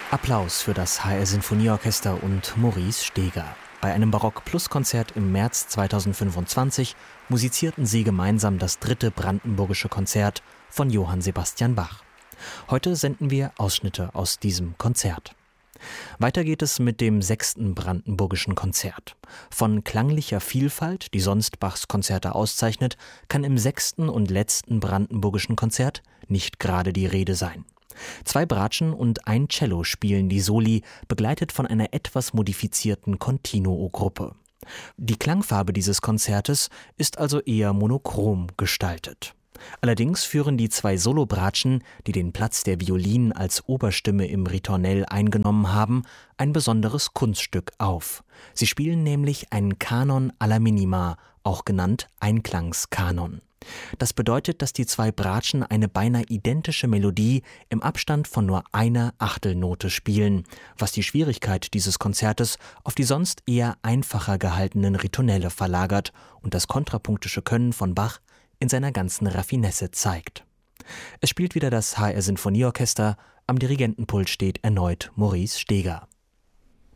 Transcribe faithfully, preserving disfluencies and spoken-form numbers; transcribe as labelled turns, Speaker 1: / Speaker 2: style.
Speaker 1: Applaus für das H R Sinfonieorchester und Maurice Steger. Bei einem Barock-Plus-Konzert im März zweitausendfünfundzwanzig musizierten sie gemeinsam das dritte brandenburgische Konzert von Johann Sebastian Bach. Heute senden wir Ausschnitte aus diesem Konzert. Weiter geht es mit dem sechsten brandenburgischen Konzert. Von klanglicher Vielfalt, die sonst Bachs Konzerte auszeichnet, kann im sechsten und letzten brandenburgischen Konzert nicht gerade die Rede sein. Zwei Bratschen und ein Cello spielen die Soli, begleitet von einer etwas modifizierten Continuo-Gruppe. Die Klangfarbe dieses Konzertes ist also eher monochrom gestaltet. Allerdings führen die zwei Solobratschen, die den Platz der Violinen als Oberstimme im Ritornell eingenommen haben, ein besonderes Kunststück auf. Sie spielen nämlich einen Kanon alla minima, auch genannt Einklangs-Kanon. Das bedeutet, dass die zwei Bratschen eine beinahe identische Melodie im Abstand von nur einer Achtelnote spielen, was die Schwierigkeit dieses Konzertes auf die sonst eher einfacher gehaltenen Ritornelle verlagert und das kontrapunktische Können von Bach in seiner ganzen Raffinesse zeigt. Es spielt wieder das H R Sinfonieorchester, am Dirigentenpult steht erneut Maurice Steger.